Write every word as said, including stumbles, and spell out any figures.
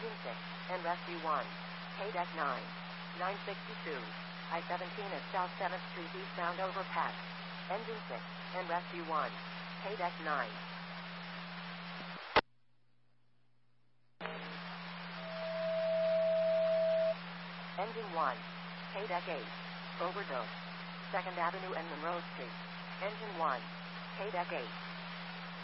Engine six, and Rescue one. K-Deck nine. nine sixty-two. I seventeen at South seventh Street eastbound overpass. Engine six, and Rescue one. K-Deck nine. Engine one. K-Deck eight. Overdose. second Avenue and Monroe Street. Engine one. K-Deck eight.